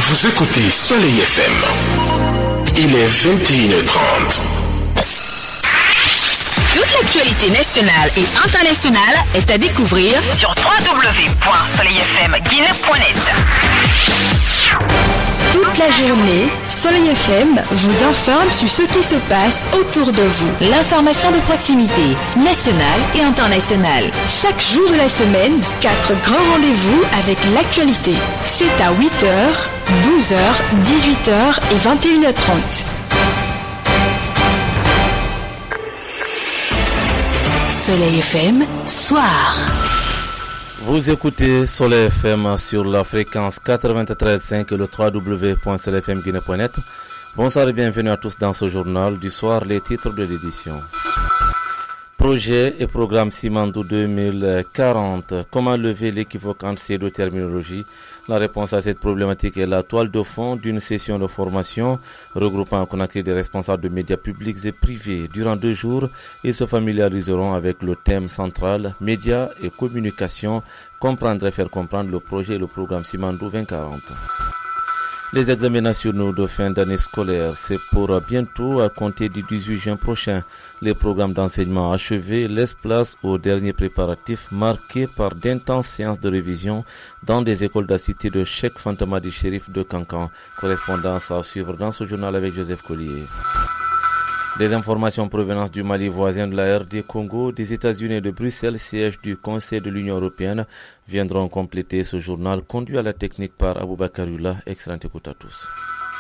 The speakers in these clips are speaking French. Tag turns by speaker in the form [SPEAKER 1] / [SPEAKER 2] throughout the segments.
[SPEAKER 1] Vous écoutez Soleil FM. Il est 21h30.
[SPEAKER 2] Toute l'actualité nationale et internationale est à découvrir sur www.soleilfmguinée.net.
[SPEAKER 3] Toute la journée, Soleil FM vous informe sur ce qui se passe autour de vous.
[SPEAKER 2] L'information de proximité, nationale et internationale.
[SPEAKER 3] Chaque jour de la semaine, 4 grands rendez-vous avec l'actualité. C'est à 8h, 12h, 18h et 21h30.
[SPEAKER 2] Soleil FM, soir.
[SPEAKER 4] Vous écoutez Soleil FM sur la fréquence 93.5 et le www.soleilfmguinée.net. Bonsoir et bienvenue à tous dans ce journal du soir, les titres de l'édition. Projet et programme Simandou 2040. Comment lever l'équivoque entre ces deux terminologies? La réponse à cette problématique est la toile de fond d'une session de formation regroupant en Conakry des responsables de médias publics et privés. Durant 2 jours, ils se familiariseront avec le thème central, médias et communication, comprendre et faire comprendre le projet et le programme Simandou 2040. Les examens nationaux de fin d'année scolaire, c'est pour bientôt à compter du 18 juin prochain. Les programmes d'enseignement achevés laissent place aux derniers préparatifs marqués par d'intenses séances de révision dans des écoles de la cité de Cheikh Fantama du Chérif de Kankan. Correspondance à suivre dans ce journal avec Joseph Collier. Des informations en provenance du Mali voisin de la RD Congo, des États-Unis et de Bruxelles, siège du Conseil de l'Union européenne, viendront compléter ce journal conduit à la technique par Aboubakarula. Excellente écoute à tous.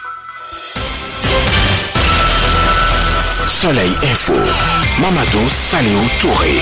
[SPEAKER 1] Soleil Info, Mamadou Saliou Touré.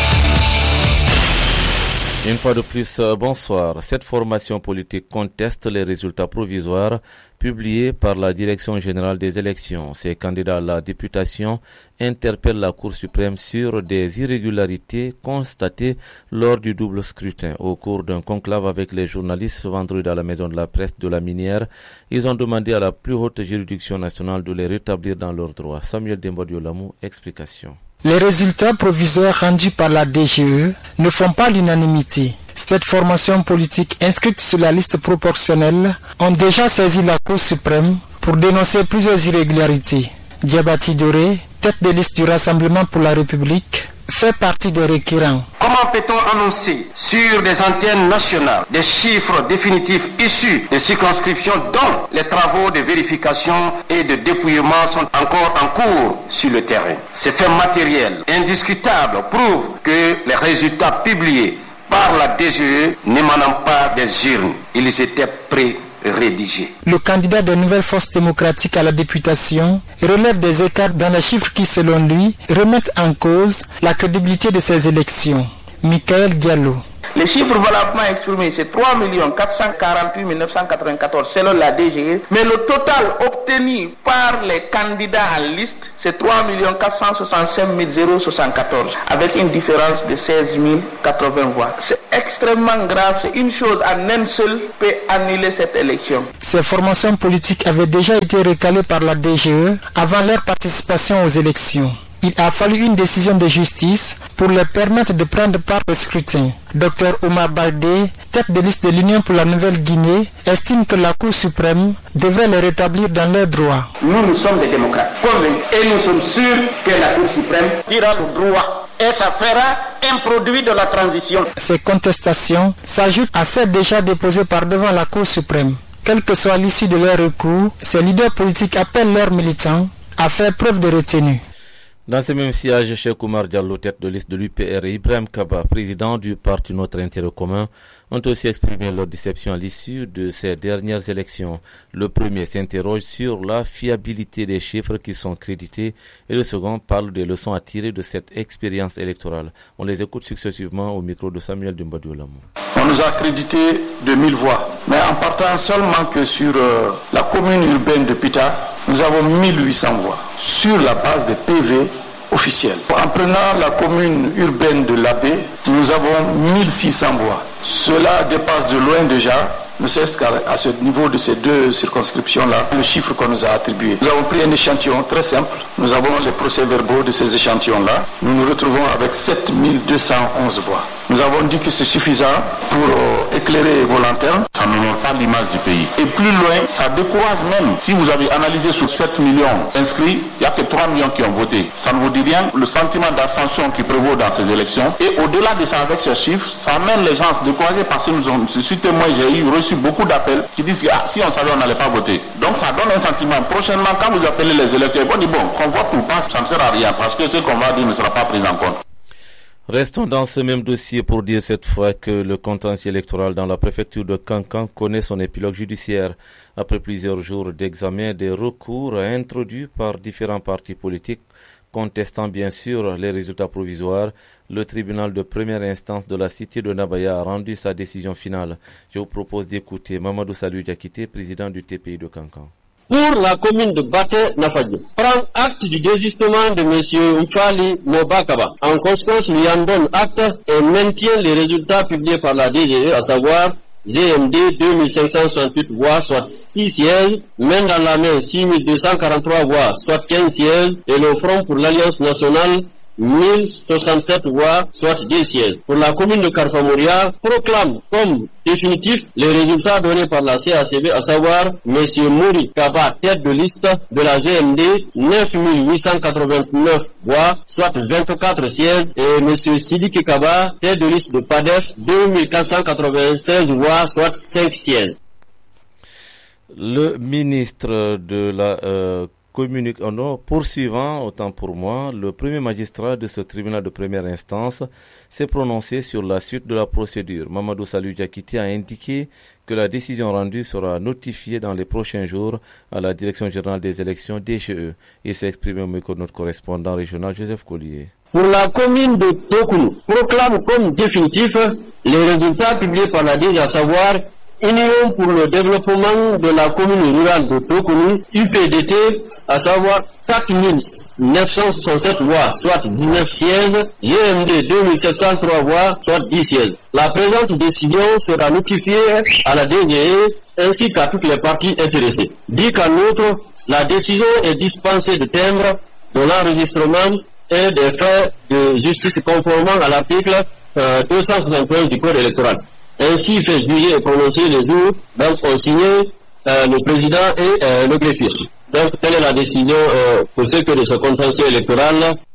[SPEAKER 4] Une fois de plus, bonsoir. Cette formation politique conteste les résultats provisoires publiés par la Direction générale des élections. Ces candidats à la députation interpellent la Cour suprême sur des irrégularités constatées lors du double scrutin. Au cours d'un conclave avec les journalistes ce vendredi à la Maison de la Presse de la Minière, ils ont demandé à la plus haute juridiction nationale de les rétablir dans leurs droits. Samuel Dembodiolamu, explication.
[SPEAKER 5] Les résultats provisoires rendus par la DGE ne font pas l'unanimité. Cette formation politique inscrite sur la liste proportionnelle ont déjà saisi la Cour suprême pour dénoncer plusieurs irrégularités. Diabati Doré, tête de liste du Rassemblement pour la République, fait partie des requérants.
[SPEAKER 6] Comment peut-on annoncer sur des antennes nationales des chiffres définitifs issus des circonscriptions dont les travaux de vérification et de dépouillement sont encore en cours sur le terrain? Ces faits matériels indiscutables prouvent que les résultats publiés par la DGE n'émanant pas des urnes. Ils étaient rédigé.
[SPEAKER 5] Le candidat des nouvelles forces démocratiques à la députation relève des écarts dans les chiffres qui, selon lui, remettent en cause la crédibilité de ces élections. Michael Diallo.
[SPEAKER 7] Les chiffres valablement exprimés, c'est 3 448 994 selon la DGE, mais le total obtenu par les candidats en liste, c'est 3 465 074, avec une différence de 16 080 voix. C'est extrêmement grave, c'est une chose en un seul peut annuler cette élection.
[SPEAKER 5] Ces formations politiques avaient déjà été recalées par la DGE avant leur participation aux élections. Il a fallu une décision de justice pour leur permettre de prendre part au scrutin. Dr Omar Baldé, tête de liste de l'Union pour la Nouvelle-Guinée, estime que la Cour suprême devrait les rétablir dans leurs droits.
[SPEAKER 6] Nous sommes des démocrates convaincus et nous sommes sûrs que la Cour suprême dira le droit et ça fera un produit de la transition.
[SPEAKER 5] Ces contestations s'ajoutent à celles déjà déposées par devant la Cour suprême. Quelle que soit l'issue de leur recours, ces leaders politiques appellent leurs militants à faire preuve de retenue.
[SPEAKER 4] Dans ce même sillage, Cheikh Oumar Diallo, tête de liste de l'UPR, et Ibrahim Kaba, président du parti Notre Intérêt Commun, ont aussi exprimé leur déception à l'issue de ces dernières élections. Le premier s'interroge sur la fiabilité des chiffres qui sont crédités et le second parle des leçons à tirer de cette expérience électorale. On les écoute successivement au micro de Samuel Dembodiolamu.
[SPEAKER 6] On nous a crédité de 1000 voix, mais en partant seulement que sur la commune urbaine de Pita, nous avons 1800 voix sur la base des PV officiels. En prenant la commune urbaine de Labé, nous avons 1600 voix. Cela dépasse de loin déjà, ne serait-ce qu'à ce niveau de ces deux circonscriptions-là, le chiffre qu'on nous a attribué. Nous avons pris un échantillon très simple. Nous avons les procès-verbaux de ces échantillons-là. Nous nous retrouvons avec 7211 voix. Nous avons dit que c'est suffisant pour éclairées et vos lanternes, ça n'honore pas l'image du pays. Et plus loin, ça décourage même. Si vous avez analysé sur 7 millions inscrits, il n'y a que 3 millions qui ont voté. Ça ne vous dit rien, le sentiment d'abstention qui prévaut dans ces élections. Et au-delà de ça, avec ce chiffre, ça amène les gens à se décourager parce que je suis témoin, j'ai reçu beaucoup d'appels qui disent que si on savait, on n'allait pas voter. Donc ça donne un sentiment. Prochainement, quand vous appelez les électeurs, on dit bon, qu'on vote ou pas, ça ne sert à rien parce que ce qu'on va dire ne sera pas pris en compte.
[SPEAKER 4] Restons dans ce même dossier pour dire cette fois que le contentieux électoral dans la préfecture de Kankan connaît son épilogue judiciaire. Après plusieurs jours d'examen des recours introduits par différents partis politiques, contestant bien sûr les résultats provisoires, le tribunal de première instance de la cité de Nabaya a rendu sa décision finale. Je vous propose d'écouter Mamadou Salou Diakité, président du TPI de Kankan.
[SPEAKER 8] Pour la commune de Baté-Nafadji, prend acte du désistement de M. Mfali Mobakaba. En conséquence, lui en donne acte et maintient les résultats publiés par la DGE, à savoir GMD 2568 voix, soit 6 sièges, main dans la main 6243 voix, soit 15 sièges, et le Front pour l'Alliance nationale 1067 voix, soit 10 sièges. Pour la commune de Karfamouria, proclame comme définitif les résultats donnés par la CACB, à savoir M. Mouri Kaba, tête de liste de la GMD, 9889 voix, soit 24 sièges, et M. Sidiki Kaba, tête de liste de PADES, 2496 voix, soit 5 sièges.
[SPEAKER 4] Le ministre de la poursuivant, autant pour moi, le premier magistrat de ce tribunal de première instance s'est prononcé sur la suite de la procédure. Mamadou Salou Diakité a indiqué que la décision rendue sera notifiée dans les prochains jours à la Direction générale des élections DGE. Il s'est exprimé au micro de notre correspondant régional Joseph Collier.
[SPEAKER 8] Pour la commune de Tokounou, proclame comme définitif les résultats publiés par la DGE, à savoir Union pour le développement de la commune rurale de Tokounou, UPDT, à savoir 4967 voix, soit 19 sièges, GMD 2703 voix, soit 10 sièges. La présente décision sera notifiée à la DGE ainsi qu'à toutes les parties intéressées. Dit qu'en outre, la décision est dispensée de timbre, de l'enregistrement et des frais de justice conformément à l'article 275 du Code électoral. Ainsi fait juger et prononcer les jours donc ont signé le président et le greffier. Donc telle est la décision pour ce que de ce contentieux électoral.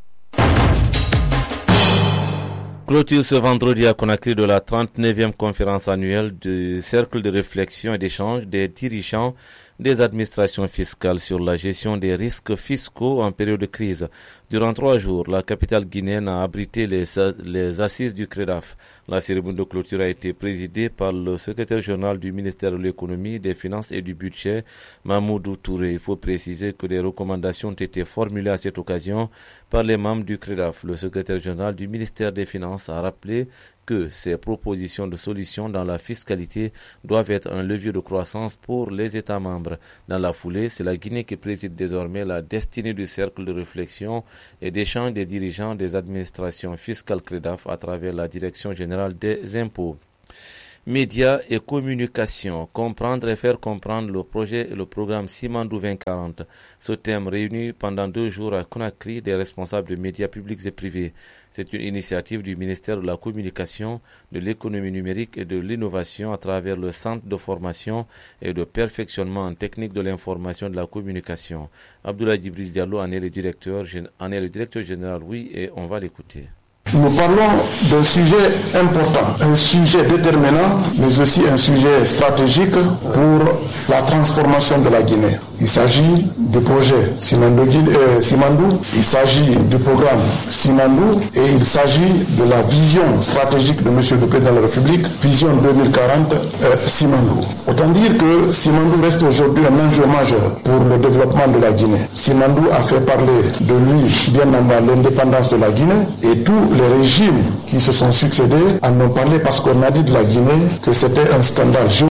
[SPEAKER 4] Clôture ce vendredi à Conakry de la 39e conférence annuelle du cercle de réflexion et d'échange des dirigeants des administrations fiscales sur la gestion des risques fiscaux en période de crise. Durant 3 jours, la capitale guinéenne a abrité les assises du CREDAF. La cérémonie de clôture a été présidée par le secrétaire général du ministère de l'économie, des finances et du budget, Mamoudou Touré. Il faut préciser que des recommandations ont été formulées à cette occasion par les membres du CREDAF. Le secrétaire général du ministère des Finances a rappelé que ces propositions de solutions dans la fiscalité doivent être un levier de croissance pour les États membres. Dans la foulée, c'est la Guinée qui préside désormais la destinée du cercle de réflexion et d'échange des dirigeants des administrations fiscales CREDAF à travers la Direction générale des impôts. Médias et communication, comprendre et faire comprendre le projet et le programme Simandou 2040. Ce thème réunit pendant 2 jours à Conakry des responsables de médias publics et privés. C'est une initiative du ministère de la Communication, de l'économie numérique et de l'innovation à travers le Centre de formation et de perfectionnement en technique de l'information et de la communication. Abdoulaye Djibril Diallo en est le directeur général, oui, et on va l'écouter.
[SPEAKER 6] Nous parlons d'un sujet important, un sujet déterminant, mais aussi un sujet stratégique pour la transformation de la Guinée. Il s'agit du projet Simandou, il s'agit du programme Simandou et il s'agit de la vision stratégique de M. le Président de la République, vision 2040 Simandou. Autant dire que Simandou reste aujourd'hui un enjeu majeur pour le développement de la Guinée. Simandou a fait parler de lui bien avant l'indépendance de la Guinée et tous les régimes qui se sont succédés en ont parlé parce qu'on a dit de la Guinée que c'était un scandale